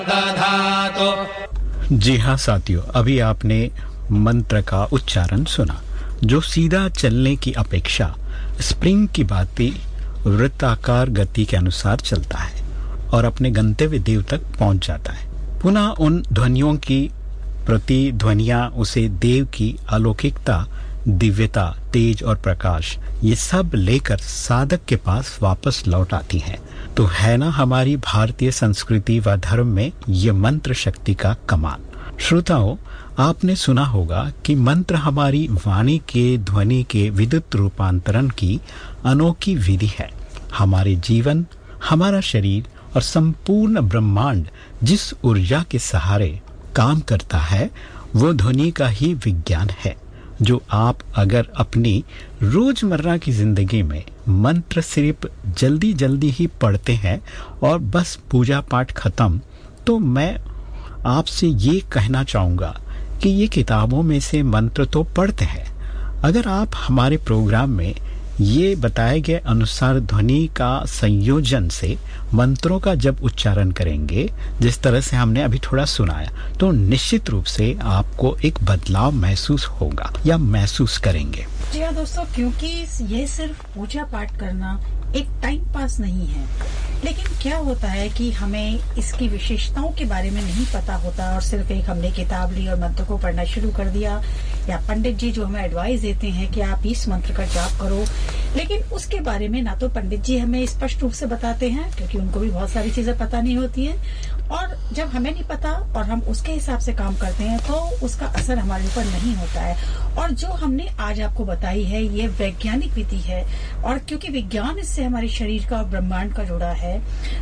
जी हाँ साथियों, अभी आपने मंत्र का उच्चारण सुना जो सीधा चलने की अपेक्षा स्प्रिंग की भांति वृत्ताकार गति के अनुसार चलता है और अपने गंतव्य देव तक पहुंच जाता है। पुनः उन ध्वनियों की प्रतिध्वनियां उसे देव की अलौकिकता, दिव्यता, तेज और प्रकाश ये सब लेकर साधक के पास वापस लौट आती हैं। तो है ना हमारी भारतीय संस्कृति व धर्म में ये मंत्र शक्ति का कमाल। श्रोताओं, आपने सुना होगा कि मंत्र हमारी वाणी के ध्वनि के विद्युत रूपांतरण की अनोखी विधि है। हमारे जीवन, हमारा शरीर और संपूर्ण ब्रह्मांड जिस ऊर्जा के सहारे काम करता है वो ध्वनि का ही विज्ञान है, जो आप अगर अपनी रोजमर्रा की जिंदगी में मंत्र सिर्फ जल्दी जल्दी ही पढ़ते हैं और बस पूजा पाठ खत्म, तो मैं आपसे ये कहना चाहूँगा कि ये किताबों में से मंत्र तो पढ़ते हैं। अगर आप हमारे प्रोग्राम में ये बताए गए अनुसार ध्वनि का संयोजन से मंत्रों का जब उच्चारण करेंगे, जिस तरह से हमने अभी थोड़ा सुनाया, तो निश्चित रूप से आपको एक बदलाव महसूस होगा या महसूस करेंगे। जी हाँ दोस्तों, क्योंकि ये सिर्फ पूजा पाठ करना एक टाइम पास नहीं है, लेकिन क्या होता है कि हमें इसकी विशेषताओं के बारे में नहीं पता होता और सिर्फ एक हमने किताब ली और मंत्र को पढ़ना शुरू कर दिया, या पंडित जी जो हमें एडवाइस देते हैं कि आप इस मंत्र का जाप करो, लेकिन उसके बारे में ना तो पंडित जी हमें स्पष्ट रूप से बताते हैं क्योंकि उनको भी बहुत सारी चीजें पता नहीं होती है, और जब हमें नहीं पता और हम उसके हिसाब से काम करते हैं तो उसका असर हमारे ऊपर नहीं होता है। और जो हमने आज आपको बताई है ये वैज्ञानिक विधि है, और क्योंकि विज्ञान इससे हमारे शरीर का और ब्रह्मांड का जुड़ा है,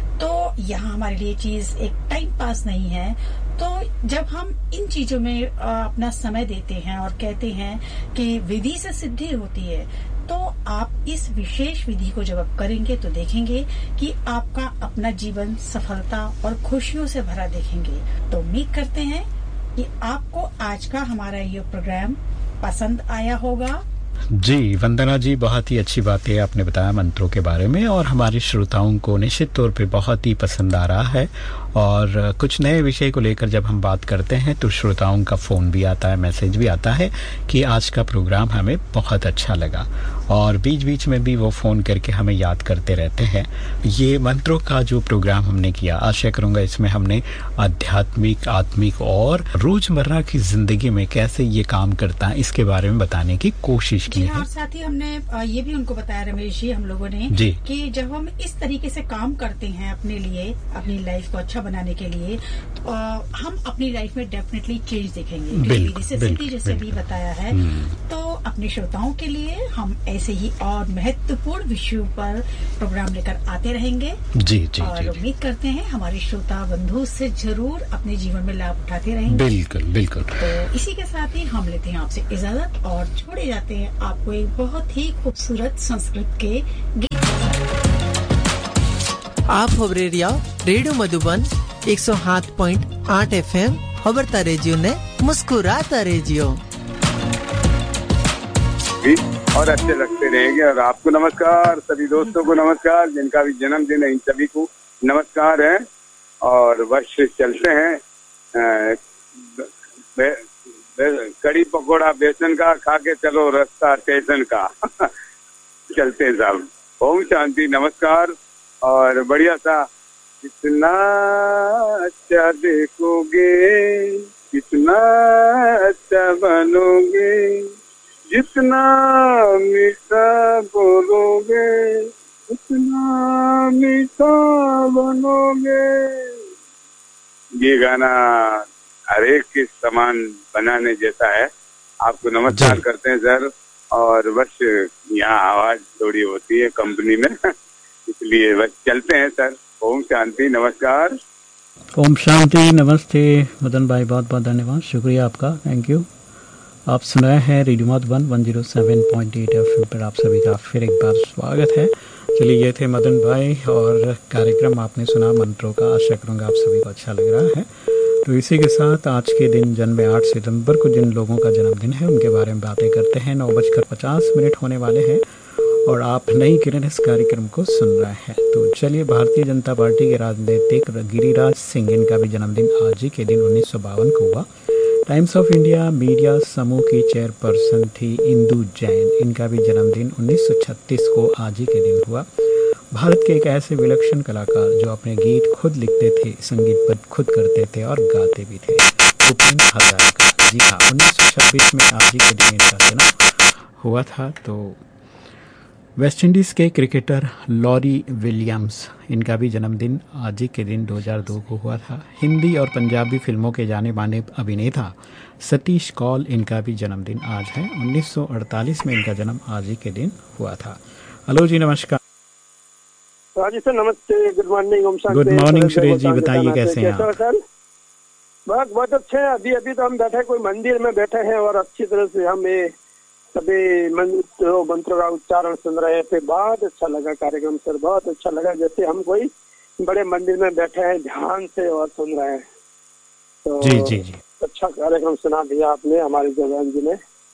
तो यहाँ हमारे लिए चीज एक टाइम पास नहीं है। तो जब हम इन चीजों में अपना समय देते हैं और कहते हैं कि विधि से सिद्धि होती है, तो आप इस विशेष विधि को जब आप करेंगे तो देखेंगे कि आपका अपना जीवन सफलता और खुशियों से भरा देखेंगे। तो उम्मीद करते हैं कि आपको आज का हमारा ये प्रोग्राम पसंद आया होगा। जी वंदना जी, बहुत ही अच्छी बातें आपने बताया मंत्रों के बारे में, और हमारे श्रोताओं को निश्चित तौर पे बहुत ही पसंद आ रहा है। और कुछ नए विषय को लेकर जब हम बात करते हैं तो श्रोताओं का फ़ोन भी आता है, मैसेज भी आता है कि आज का प्रोग्राम हमें बहुत अच्छा लगा, और बीच बीच में भी वो फ़ोन करके हमें याद करते रहते हैं। ये मंत्रों का जो प्रोग्राम हमने किया, आशा करूँगा इसमें हमने आध्यात्मिक, आत्मिक और रोज़मर्रा की ज़िंदगी में कैसे ये काम करता है इसके बारे में बताने की कोशिश की है। और साथ ही हमने ये भी उनको बताया, रमेश जी, हम लोगों ने जी, कि जब हम इस तरीके से काम करते हैं अपने लिए, अपनी लाइफ को अच्छा बनाने के लिए, हम अपनी लाइफ में डेफिनेटली चेंज देखेंगे। जैसे भी बताया है, तो अपने श्रोताओं के लिए हम ऐसे ही और महत्वपूर्ण विषयों पर प्रोग्राम लेकर आते रहेंगे। जी जी, और उम्मीद करते हैं हमारे श्रोता बंधु से जरूर अपने जीवन में लाभ उठाते रहेंगे। बिल्कुल बिल्कुल। तो इसी के साथ ही हम लेते हैं आपसे इजाजत और छोड़े जाते हैं आपको एक बहुत ही खूबसूरत संस्कृत के गीत। आप हो रेडियो मधुबन 107.8 FM, खबरता रेडियो ने मुस्कुराता रेडियो, और अच्छे लगते रहेंगे। और आपको नमस्कार, सभी दोस्तों को नमस्कार, जिनका भी जन्मदिन है इन सभी को नमस्कार है। और बस चलते हैं, कड़ी पकोड़ा बेसन का खा के चलो रास्ता स्टेशन का चलते सब। ओम शांति, नमस्कार। और बढ़िया सा, कितना अच्छा देखोगे, कितना अच्छा बनोगे, जितना मीठा बोलोगे उतना मीठा बनोगे। ये गाना हर एक के समान बनाने जैसा है। आपको नमस्कार करते हैं सर। और बस यहाँ आवाज थोड़ी होती है कंपनी में इसलिए बस चलते हैं सर। ओम शांति, नमस्कार। ओम शांति, नमस्ते मदन भाई, बहुत बहुत धन्यवाद, शुक्रिया आपका, थैंक यू। आप सुन रहे हैं रेडियो मधुबन 107.8 FM पर आप सभी का फिर एक बार स्वागत है। चलिए, ये थे मदन भाई और कार्यक्रम आपने सुना मंत्रों का। आशा करूँगा आप सभी को अच्छा लग रहा है। तो इसी के साथ आज के दिन जन्म 8 सितंबर को जिन लोगों का जन्मदिन है उनके बारे में बातें करते हैं। 9:50 होने वाले हैं और आप नई किरण इस कार्यक्रम को सुन रहे हैं। तो चलिए, भारतीय जनता पार्टी के राजनीतिक गिरिराज सिंह, इनका भी जन्मदिन आज ही के दिन 1952 को हुआ। टाइम्स ऑफ इंडिया मीडिया समूह की चेयरपर्सन थी इंदु जैन, इनका भी जन्मदिन 1936 को आज ही के दिन हुआ। भारत के एक ऐसे विलक्षण कलाकार जो अपने गीत खुद लिखते थे, संगीतबद्ध खुद करते थे और गाते भी थे, भूपेन हजारिका। जी हाँ, 1926 में आज ही के दिन इनका जन्म हुआ था। तो वेस्ट इंडीज़ के क्रिकेटर लॉरी विलियम्स, इनका भी जन्मदिन आज ही के दिन 2002 को हुआ था। हिंदी और पंजाबी फिल्मों के जाने माने अभिनेता सतीश कौल, इनका भी जन्मदिन आज है। 1948 में इनका जन्म आज ही के दिन हुआ था। हेलो जी, नमस्कार। जी सर, नमस्ते, good morning. Good morning Suresh ji, बताइए कैसे हैं आप? सर बहुत अच्छे हैं। अभी तो हम बैठे कोई मंदिर में बैठे हैं और अच्छी तरह से हम सभी मंत्रों का उच्चारण सुन रहे थे। बहुत अच्छा लगा कार्यक्रम सर, बहुत अच्छा लगा, जैसे हम कोई बड़े मंदिर में बैठे हैं ध्यान से और सुन रहे हैं। तो जी जी जी, अच्छा कार्यक्रम सुना दिया आपने, हमारी जवान जी ने।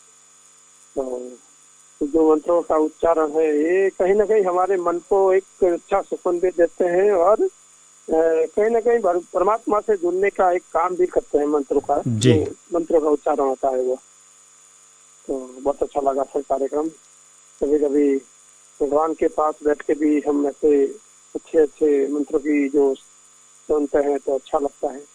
तो जो मंत्रों का उच्चारण है ये कहीं ना कहीं हमारे मन को एक अच्छा सुकून भी देते हैं और कहीं ना कहीं परमात्मा से जुड़ने का एक काम भी करते हैं मंत्रों का, जो मंत्रों का उच्चारण होता है वो। तो बहुत अच्छा लगा सर कार्यक्रम। कभी कभी भगवान के पास बैठ के भी हम ऐसे अच्छे अच्छे मंत्रों की जो सुनते हैं तो अच्छा लगता है।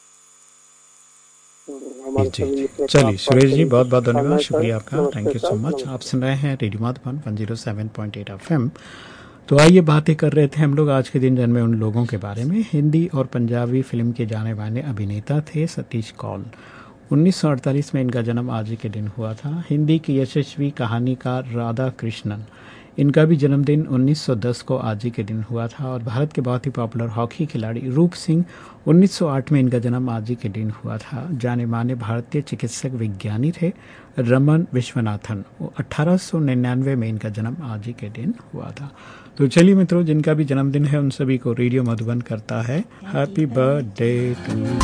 चलिए सुरेश जी, बहुत बहुत धन्यवाद, शुक्रिया आपका, थैंक यू सो मच। आप सुन रहे हैं रेडियो मधुबन 107.8 FM। तो आइए बातें कर रहे थे हम लोग आज के दिन जन्मे उन लोगों के बारे में। हिंदी और पंजाबी फिल्म के जाने माने अभिनेता थे सतीश कौल। 1948 में इनका जन्म आज ही के दिन हुआ था। हिंदी की यशस्वी कहानीकार राधा कृष्णन, इनका भी जन्मदिन 1910 को आज ही के दिन हुआ था। और भारत के बहुत ही पॉपुलर हॉकी खिलाड़ी रूप सिंह, 1908 में इनका जन्म आज ही के दिन हुआ था। जाने माने भारतीय चिकित्सक विज्ञानी थे रमन विश्वनाथन, 1899 में इनका जन्म आज ही के दिन हुआ था। तो चलिए मित्रों, जिनका भी जन्मदिन है उन सभी को रेडियो मधुबन करता है हैप्पी बर्थडे टू